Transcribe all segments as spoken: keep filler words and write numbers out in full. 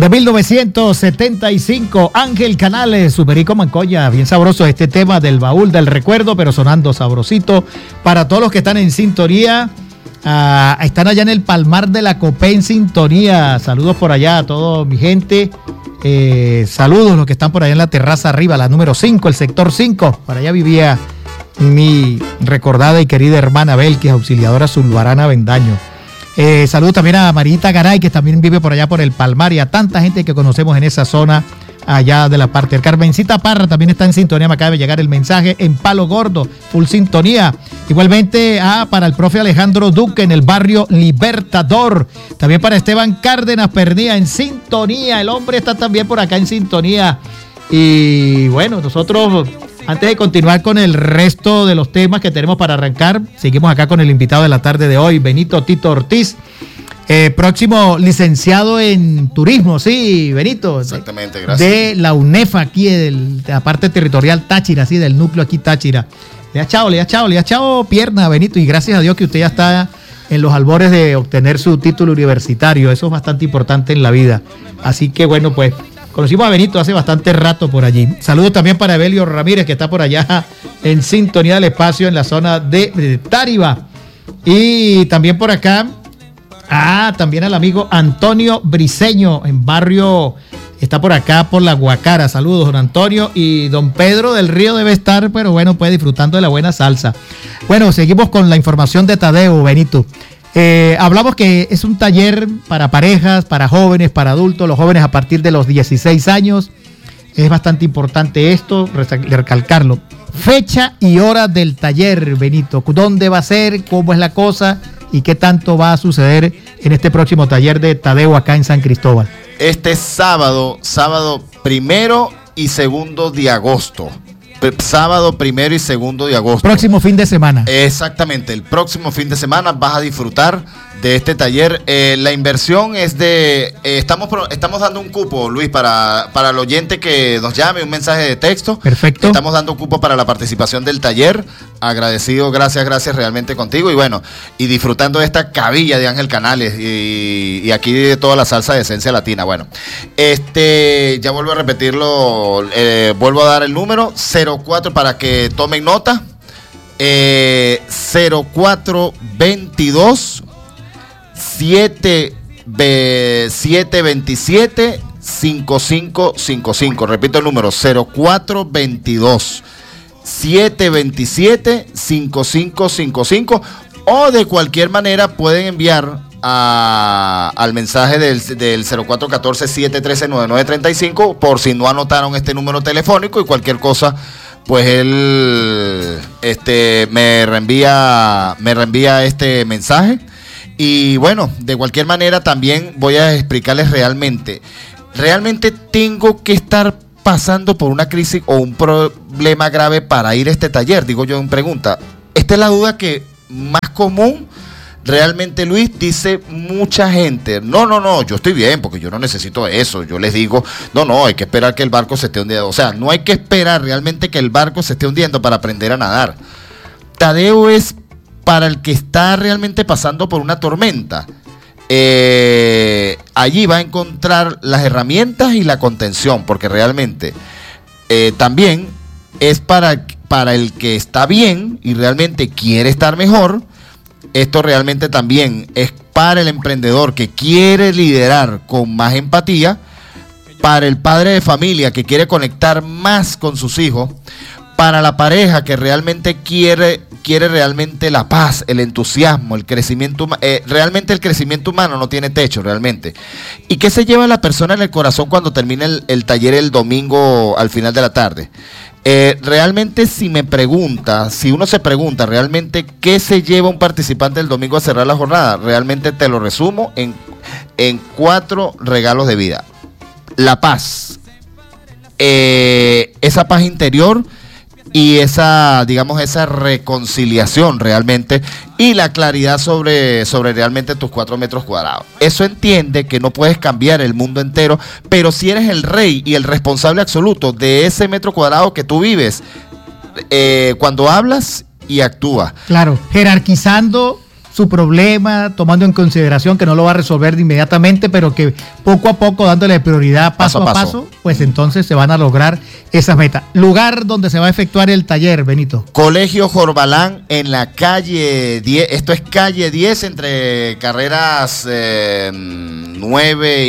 De mil novecientos setenta y cinco, Ángel Canales, Superico Mancoya, bien sabroso este tema del baúl del recuerdo, pero sonando sabrosito para todos los que están en sintonía. Uh, están allá en el Palmar de la Copé en sintonía. Saludos por allá a toda mi gente. Eh, saludos los que están por allá en la terraza arriba, la número cinco, el sector cinco. Por allá vivía mi recordada y querida hermana Belkis, auxiliadora Zulbarana Bendaño. Eh, saludos también a Marita Garay, que también vive por allá por el Palmar, y a tanta gente que conocemos en esa zona allá de la parte. El Carmencita Parra también está en sintonía, me acaba de llegar el mensaje en Palo Gordo, full sintonía. Igualmente ah, para el profe Alejandro Duque en el barrio Libertador. También para Esteban Cárdenas Pernía en sintonía. El hombre está también por acá en sintonía. Y bueno, nosotros, antes de continuar con el resto de los temas que tenemos para arrancar, seguimos acá con el invitado de la tarde de hoy, Benito Tito Ortiz. Eh, próximo licenciado en turismo, sí, Benito. Exactamente, gracias. De la UNEFA aquí, de la parte territorial Táchira, sí, del núcleo aquí Táchira. Le ha echado, le ha echado, le ha echado pierna, Benito, y gracias a Dios que usted ya está en los albores de obtener su título universitario. Eso es bastante importante en la vida. Así que bueno, pues conocimos a Benito hace bastante rato por allí. Saludos también para Evelio Ramírez, que está por allá en sintonía del espacio en la zona de, de Táriba. Y también por acá, ah, también al amigo Antonio Briceño, en barrio, está por acá por la Guacara. Saludos, don Antonio. Y don Pedro del Río debe estar, pero bueno, pues disfrutando de la buena salsa. Bueno, seguimos con la información de Tadeo, Benito. Eh, hablamos que es un taller para parejas, para jóvenes, para adultos, los jóvenes a partir de los dieciséis años. Es bastante importante esto, recalcarlo. Fecha y hora del taller, Benito. ¿Dónde va a ser? ¿Cómo es la cosa? ¿Y qué tanto va a suceder en este próximo taller de Tadeo acá en San Cristóbal? Este sábado, sábado primero y segundo de agosto. Sábado primero y segundo de agosto. Próximo fin de semana. Exactamente, el próximo fin de semana vas a disfrutar de este taller. Eh, la inversión es de, eh, estamos estamos dando un cupo, Luis, para, para el oyente que nos llame, un mensaje de texto. Perfecto. Estamos dando un cupo para la participación del taller. Agradecido, gracias, gracias realmente contigo. Y bueno, y disfrutando de esta cabilla de Ángel Canales y, y aquí de toda la salsa de esencia latina. Bueno, este, ya vuelvo a repetirlo, eh, vuelvo a dar el número, cero cuatro para que tomen nota, eh, cero cuatro veintidós siete veintisiete cincuenta y cinco cincuenta y cinco. Repito el número, cero cuatro veintidós siete veintisiete cincuenta y cinco cincuenta y cinco, o de cualquier manera pueden enviar a, al mensaje del, del cero cuatro uno cuatro siete uno tres nueve nueve tres cinco por si no anotaron este número telefónico, y cualquier cosa pues él este me reenvía me reenvía este mensaje. Y bueno, de cualquier manera también voy a explicarles realmente, realmente tengo que estar pasando por una crisis o un problema grave para ir a este taller, digo yo en pregunta. Esta es la duda que más común realmente, Luis, dice mucha gente. No, no, no, yo estoy bien porque yo no necesito eso. Yo les digo, no, no, hay que esperar que el barco se esté hundiendo. O sea, no hay que esperar realmente que el barco se esté hundiendo para aprender a nadar. Tadeo es para el que está realmente pasando por una tormenta. Eh, allí va a encontrar las herramientas y la contención, porque realmente eh, también es para, para el que está bien y realmente quiere estar mejor. Esto realmente también es para el emprendedor que quiere liderar con más empatía, para el padre de familia que quiere conectar más con sus hijos, para la pareja que realmente quiere, quiere realmente la paz, el entusiasmo, el crecimiento humano. Eh, realmente el crecimiento humano no tiene techo realmente. ¿Y qué se lleva la persona en el corazón cuando termina el, el taller el domingo al final de la tarde? Eh, realmente si me pregunta, si uno se pregunta realmente qué se lleva un participante el domingo a cerrar la jornada, realmente te lo resumo en, en cuatro regalos de vida. La paz, eh, esa paz interior y esa, digamos, esa reconciliación realmente, y la claridad sobre, sobre realmente tus cuatro metros cuadrados. Eso entiende que no puedes cambiar el mundo entero, pero si eres el rey y el responsable absoluto de ese metro cuadrado que tú vives, eh, cuando hablas y actúas. Claro, jerarquizando su problema, tomando en consideración que no lo va a resolver de inmediatamente, pero que poco a poco, dándole prioridad paso, paso a paso, paso, pues entonces se van a lograr esas metas. Lugar donde se va a efectuar el taller, Benito. Colegio Jorbalán en la calle diez, esto es calle diez entre carreras eh, nueve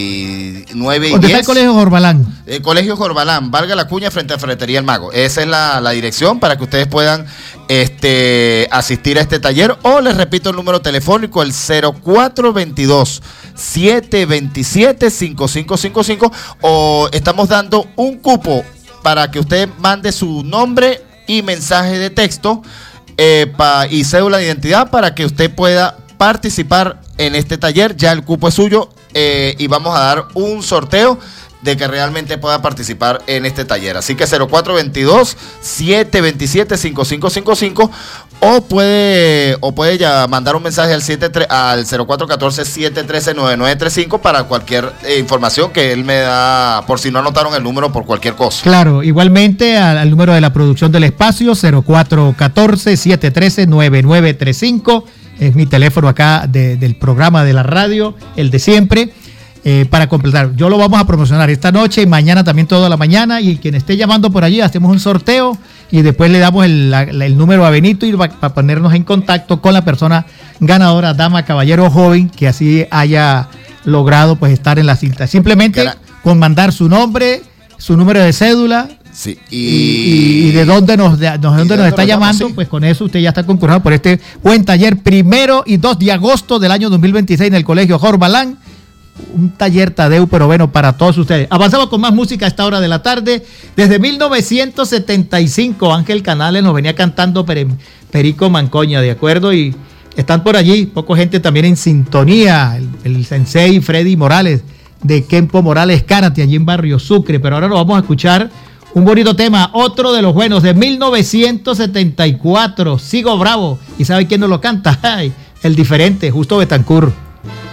y nueve y ¿Dónde diez? está el Colegio Jorbalán? El Colegio Jorbalán, valga la cuña, frente a Ferretería El Mago. Esa es la, la dirección para que ustedes puedan este, asistir a este taller. O les repito el número telefónico, el cero cuatro veintidós, siete veintisiete, cincuenta y cinco cincuenta y cinco. O estamos dando un cupo para que usted mande su nombre y mensaje de texto eh, pa, y cédula de identidad para que usted pueda participar en este taller. Ya el cupo es suyo eh, y vamos a dar un sorteo de que realmente pueda participar en este taller. Así que cero cuatro veintidós, siete veintisiete, cincuenta y cinco cincuenta y cinco o puede o puede ya mandar un mensaje al, siete, al cero cuatro uno cuatro, siete uno tres, nueve nueve tres cinco para cualquier eh, información que él me da, por si no anotaron el número por cualquier cosa. Claro, igualmente al, al número de la producción del espacio, cero cuatro uno cuatro, siete uno tres, nueve nueve tres cinco. Es mi teléfono acá de, del programa de la radio, el de siempre. Eh, para completar, yo lo vamos a promocionar esta noche y mañana también toda la mañana, y quien esté llamando por allí hacemos un sorteo y después le damos el, la, el número a Benito y para pa ponernos en contacto con la persona ganadora, dama, caballero, joven, que así haya logrado pues estar en la cinta. Simplemente Cara. con mandar su nombre, su número de cédula. Sí, y, y, y de dónde nos, de, de dónde nos está llamando, sí. Pues con eso usted ya está concursando por este buen taller primero y dos de agosto del año dos mil veintiséis en el Colegio Jorbalán. Un taller Tadeu, pero bueno, para todos ustedes. Avanzamos con más música a esta hora de la tarde. Desde mil novecientos setenta y cinco, Ángel Canales nos venía cantando per, Perico Mancoña, ¿de acuerdo? Y están por allí, poco gente también en sintonía. El, el sensei Freddy Morales, de Kempo Morales Karate, allí en Barrio Sucre. Pero ahora nos vamos a escuchar un bonito tema, otro de los buenos, de mil novecientos setenta y cuatro. Sigo Bravo. ¿Y sabe quién nos lo canta? Ay, el diferente, Justo Betancur.